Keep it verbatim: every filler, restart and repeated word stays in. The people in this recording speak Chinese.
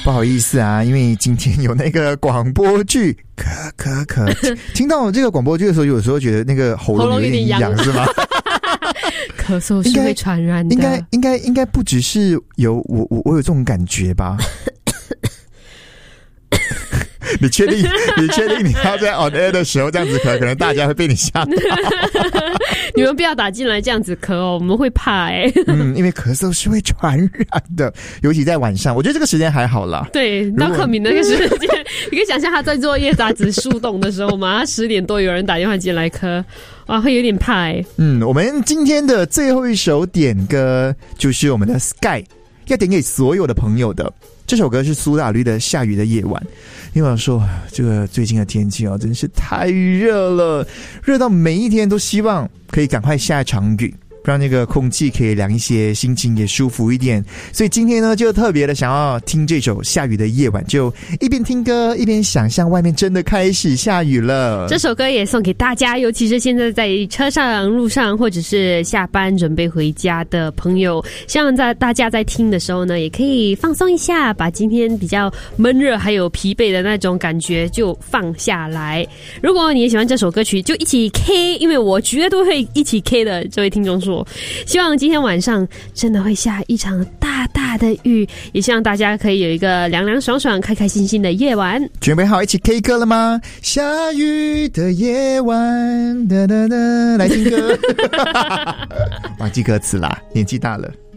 不好意思啊，因为今天有那个广播剧，咳咳咳。听到这个广播剧的时候，有时候觉得那个喉咙有点痒，是吗？ 咳嗽是会传染的， 应该应该应该不只是有我我我有这种感觉吧？你确定？你确定你要在 on air 的时候这样子咳，可能大家会被你吓到。 你们不要打进来这样子咳哦，我们会怕哎、欸。 嗯，因为咳嗽是会传染的，尤其在晚上。我觉得这个时间还好啦。 对，到克敏那个时间，你可以想象他在做夜杂志树洞的时候嘛，他十点多有人打电话进来咳，哇，会有点怕哎、欸。 嗯，我们今天的最后一首点歌就是我们的 Sky， 要点给所有的朋友的。这首歌是苏打绿的《下雨的夜晚》，因为我说这个最近的天气哦，真是太热了，热到每一天都希望可以赶快下一场雨，让那个空气可以凉一些，心情也舒服一点。所以今天呢，就特别的想要听这首《下雨的夜晚》，就一边听歌一边想象外面真的开始下雨了。 这首歌也送给大家，尤其是现在在车上、路上，或者是下班准备回家的朋友，希望在大家在听的时候呢，也可以放松一下，把今天比较闷热还有疲惫的那种感觉就放下来。如果你也喜欢这首歌曲，就一起 K， 因为我绝对会一起 K 的。这位听众说，希望今天晚上真的会下一场大大的雨，也希望大家可以有一个凉凉爽爽、开开心心的夜晚。 准备好一起 K 歌了吗？下雨的夜晚，哒哒哒，来听歌。忘记歌词啦，年纪大了。